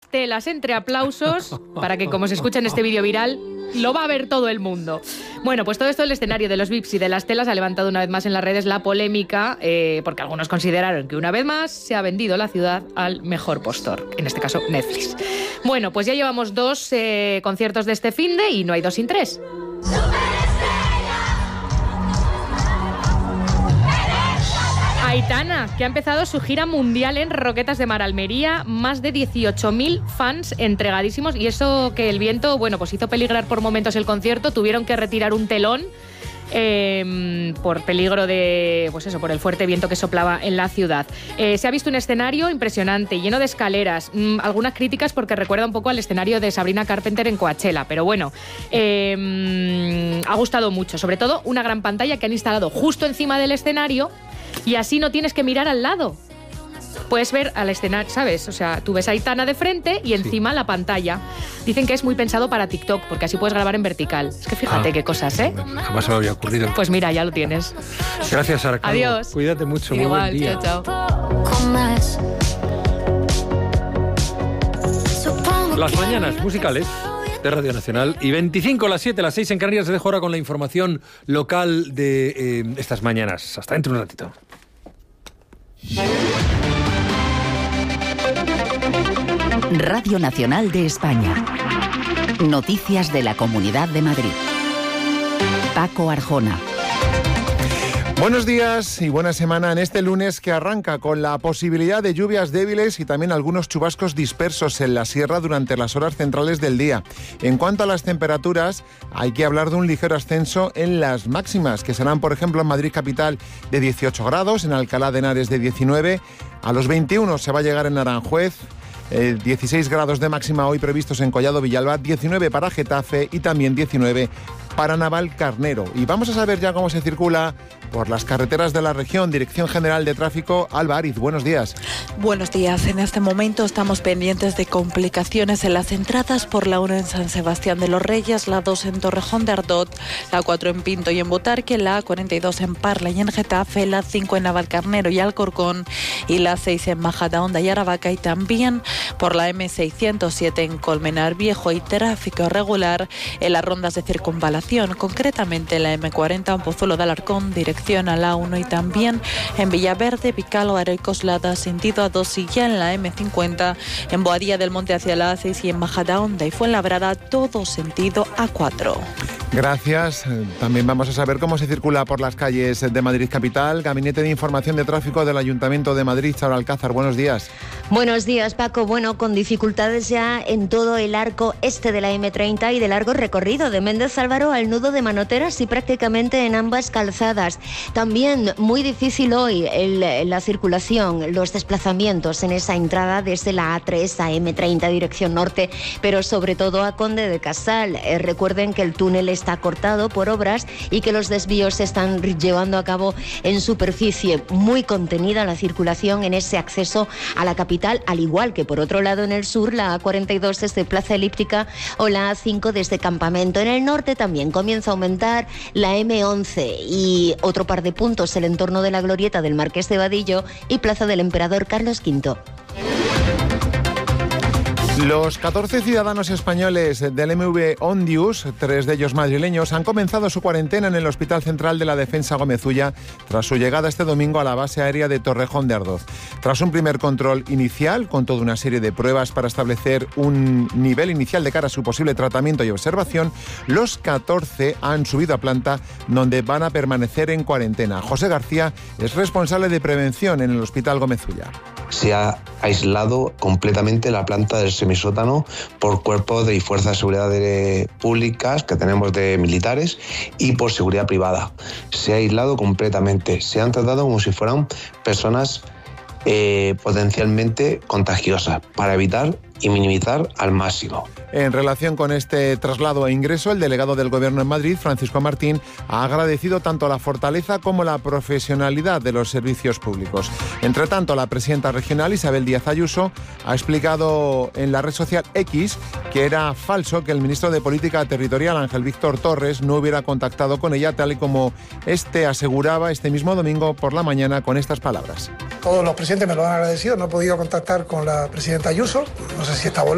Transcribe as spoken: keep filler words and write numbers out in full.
telas entre aplausos para que, como se escucha en este vídeo viral, lo va a ver todo el mundo. Bueno, pues todo esto del escenario de los V I Ps y de las telas ha levantado una vez más en las redes la polémica, eh, porque algunos consideraron que una vez más se ha vendido la ciudad al mejor postor, en este caso Netflix. Bueno, pues ya llevamos dos eh, conciertos de este finde y no hay dos sin tres. Aitana, que ha empezado su gira mundial en Roquetas de Mar, Almería, más de dieciocho mil fans entregadísimos, y eso que el viento, bueno, pues hizo peligrar por momentos el concierto, tuvieron que retirar un telón eh, por peligro de, pues eso, por el fuerte viento que soplaba en la ciudad. Eh, se ha visto un escenario impresionante, lleno de escaleras, mmm, algunas críticas porque recuerda un poco al escenario de Sabrina Carpenter en Coachella, pero bueno, eh, ha gustado mucho, sobre todo una gran pantalla que han instalado justo encima del escenario. Y así no tienes que mirar al lado. Puedes ver al escenario, ¿sabes? O sea, tú ves a Aitana de frente y encima sí. la pantalla. Dicen que es muy pensado para TikTok, porque así puedes grabar en vertical. Es que fíjate ah, qué cosas, ¿eh? Jamás se me había ocurrido. Pues mira, ya lo tienes. Gracias, Sara. Adiós. Cuídate mucho. Muy Igual, buen día. chao, chao. Las mañanas musicales de Radio Nacional y veinticinco a las siete, a las seis en Canarias. Se dejo ahora con la información local de eh, estas mañanas. Hasta dentro de un ratito. Radio Nacional de España. Noticias de la Comunidad de Madrid. Paco Arjona. Buenos días y buena semana en este lunes que arranca con la posibilidad de lluvias débiles y también algunos chubascos dispersos en la sierra durante las horas centrales del día. En cuanto a las temperaturas, hay que hablar de un ligero ascenso en las máximas, que serán, por ejemplo, en Madrid capital de dieciocho grados, en Alcalá de Henares de diecinueve, a los veintiuno se va a llegar en Aranjuez, eh, dieciséis grados de máxima hoy previstos en Collado Villalba, diecinueve para Getafe y también diecinueve para Navalcarnero. Y vamos a saber ya cómo se circula por las carreteras de la región. Dirección General de Tráfico, Alba Ariz, buenos días. Buenos días. En este momento estamos pendientes de complicaciones en las entradas por la uno en San Sebastián de los Reyes, la dos en Torrejón de Ardot, la cuatro en Pinto y en Butarque, la cuarenta y dos en Parla y en Getafe, la cinco en Navalcarnero y Alcorcón y la seis en Majadahonda y Aravaca, y también por la eme seiscientos siete en Colmenar Viejo, y tráfico regular en las rondas de circunvalación, concretamente la eme cuarenta en Pozuelo de Alarcón, dirección a la uno, y también en Villaverde, Picalo, Aro y Coslada, sentido a dos, y ya en la eme cincuenta en Boadilla del Monte hacia la a seis y en Majadahonda y Fuenlabrada, todo sentido a cuatro. Gracias. También vamos a saber cómo se circula por las calles de Madrid capital. Gabinete de Información de Tráfico del Ayuntamiento de Madrid, Charo Alcázar, buenos días. Buenos días, Paco. Bueno, con dificultades ya en todo el arco este de la eme treinta y de largo recorrido de Méndez Álvaro al nudo de Manoteras y prácticamente en ambas calzadas. También muy difícil hoy el, la circulación, los desplazamientos en esa entrada desde la a tres a eme treinta dirección norte, pero sobre todo a Conde de Casal. Eh, recuerden que el túnel está cortado por obras y que los desvíos se están llevando a cabo en superficie, muy contenida la circulación en ese acceso a la capital, al igual que por otro lado en el sur, la a cuarenta y dos desde Plaza Elíptica o la a cinco desde Campamento. En el norte también comienza a aumentar la eme once y otro par de puntos el entorno de la glorieta del Marqués de Vadillo y Plaza del Emperador Carlos quinto. Los catorce ciudadanos españoles del eme ve Ondius, tres de ellos madrileños, han comenzado su cuarentena en el Hospital Central de la Defensa Gómez Ulla tras su llegada este domingo a la base aérea de Torrejón de Ardoz. Tras un primer control inicial, con toda una serie de pruebas para establecer un nivel inicial de cara a su posible tratamiento y observación, los catorce han subido a planta donde van a permanecer en cuarentena. José García es responsable de prevención en el Hospital Gómez Ulla. Se ha aislado completamente la planta del semisótano por cuerpos de y fuerzas de seguridad de, públicas que tenemos de militares y por seguridad privada. Se ha aislado completamente. Se han tratado como si fueran personas eh, potencialmente contagiosas para evitar y minimizar al máximo. En relación con este traslado e ingreso, el delegado del Gobierno en Madrid, Francisco Martín, ha agradecido tanto la fortaleza como la profesionalidad de los servicios públicos. Entre tanto, la presidenta regional, Isabel Díaz Ayuso, ha explicado en la red social X que era falso que el ministro de Política Territorial, Ángel Víctor Torres, no hubiera contactado con ella, tal y como este aseguraba este mismo domingo por la mañana con estas palabras. Todos los presidentes me lo han agradecido, no he podido contactar con la presidenta Ayuso, no sé si está volando.